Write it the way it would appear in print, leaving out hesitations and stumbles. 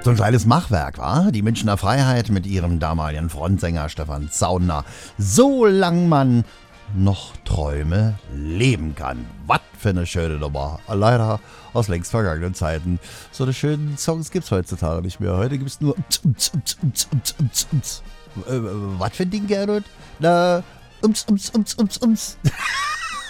So ein kleines Machwerk, war die Münchner Freiheit mit ihrem damaligen Frontsänger Stefan Zauner. Solang man noch Träume leben kann. Was für eine schöne Nummer. Leider aus längst vergangenen Zeiten. So eine schönen Songs gibt's heutzutage nicht mehr. Heute gibt's nur was für ein Ding, Gerhard? Na, ums.